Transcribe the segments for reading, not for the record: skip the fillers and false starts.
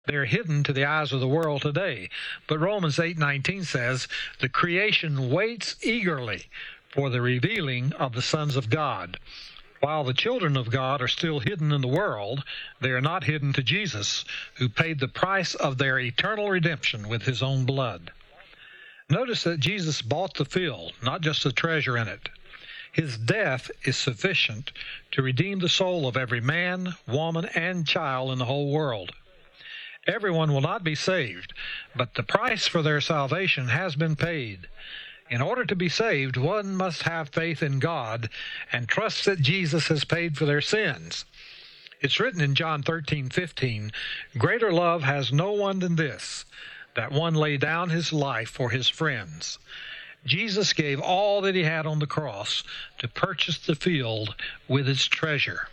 They're hidden to the eyes of the world today. But Romans 8:19 says, the creation waits eagerly for the revealing of the sons of God. While the children of God are still hidden in the world, they are not hidden to Jesus, who paid the price of their eternal redemption with his own blood. Notice that Jesus bought the field, not just the treasure in it. His death is sufficient to redeem the soul of every man, woman, and child in the whole world. Everyone will not be saved, but the price for their salvation has been paid. In order to be saved, one must have faith in God and trust that Jesus has paid for their sins. It's written in John 13:15, greater love has no one than this, that one lay down his life for his friends. Jesus gave all that he had on the cross to purchase the field with its treasure.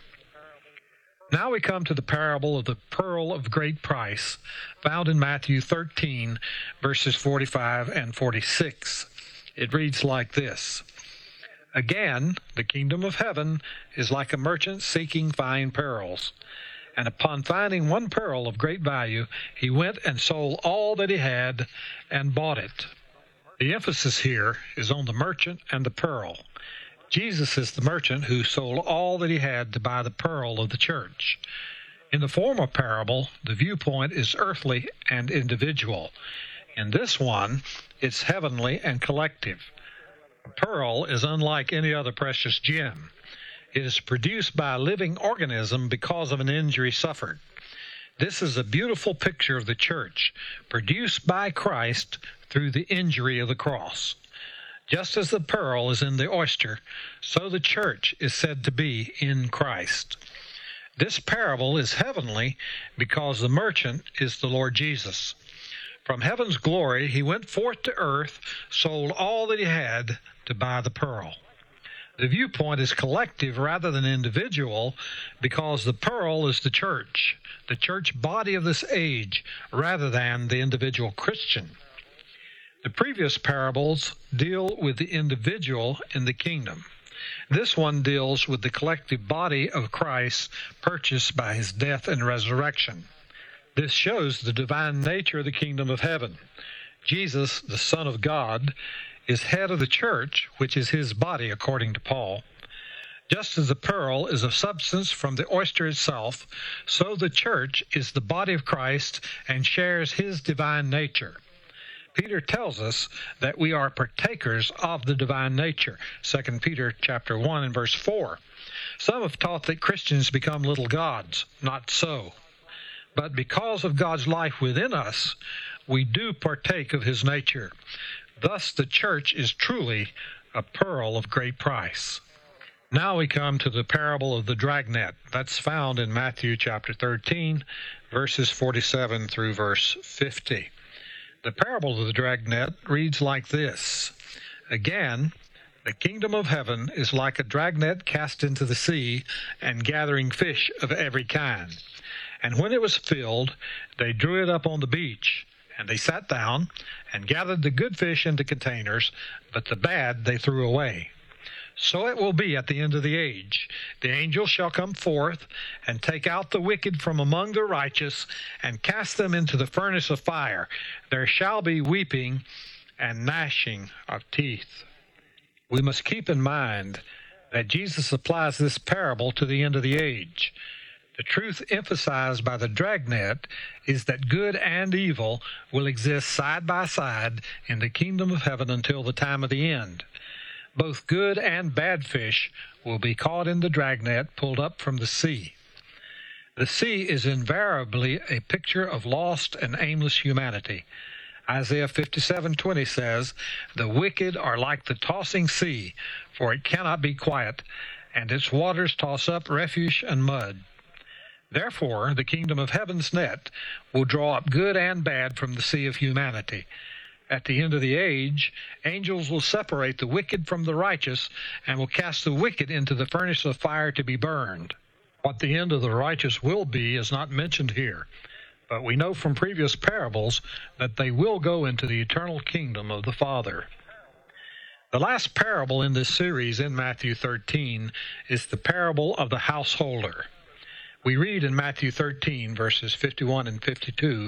Now we come to the parable of the pearl of great price, found in Matthew 13, verses 45 and 46. It reads like this. Again, the kingdom of heaven is like a merchant seeking fine pearls. And upon finding one pearl of great value, he went and sold all that he had and bought it. The emphasis here is on the merchant and the pearl. Jesus is the merchant who sold all that he had to buy the pearl of the church. In the former parable, the viewpoint is earthly and individual. In this one, it's heavenly and collective. A pearl is unlike any other precious gem. It is produced by a living organism because of an injury suffered. This is a beautiful picture of the church, produced by Christ through the injury of the cross. Just as the pearl is in the oyster, so the church is said to be in Christ. This parable is heavenly because the merchant is the Lord Jesus. From heaven's glory, he went forth to earth, sold all that he had to buy the pearl. The viewpoint is collective rather than individual because the pearl is the church body of this age, rather than the individual Christian. The previous parables deal with the individual in the kingdom. This one deals with the collective body of Christ purchased by his death and resurrection. This shows the divine nature of the kingdom of heaven. Jesus, the Son of God, is head of the church, which is his body, according to Paul. Just as the pearl is a substance from the oyster itself, so the church is the body of Christ and shares his divine nature. Peter tells us that we are partakers of the divine nature, 2 Peter chapter 1 and verse 4. Some have taught that Christians become little gods. Not so. But because of God's life within us, we do partake of his nature. Thus the church is truly a pearl of great price. Now we come to the parable of the dragnet. That's found in Matthew chapter 13, verses 47 through verse 50. The parable of the dragnet reads like this. Again, the kingdom of heaven is like a dragnet cast into the sea and gathering fish of every kind. And when it was filled, they drew it up on the beach, and they sat down and gathered the good fish into containers, but the bad they threw away. So it will be at the end of the age. The angel shall come forth and take out the wicked from among the righteous and cast them into the furnace of fire. There shall be weeping and gnashing of teeth. We must keep in mind that Jesus applies this parable to the end of the age. The truth emphasized by the dragnet is that good and evil will exist side by side in the kingdom of heaven until the time of the end. Both good and bad fish will be caught in the dragnet pulled up from the sea. The sea is invariably a picture of lost and aimless humanity. Isaiah 57:20 says, "The wicked are like the tossing sea, for it cannot be quiet, and its waters toss up refuse and mud." Therefore, the kingdom of heaven's net will draw up good and bad from the sea of humanity. At the end of the age, angels will separate the wicked from the righteous and will cast the wicked into the furnace of fire to be burned. What the end of the righteous will be is not mentioned here, but we know from previous parables that they will go into the eternal kingdom of the Father. The last parable in this series in Matthew 13 is the parable of the householder. We read in Matthew 13, verses 51 and 52,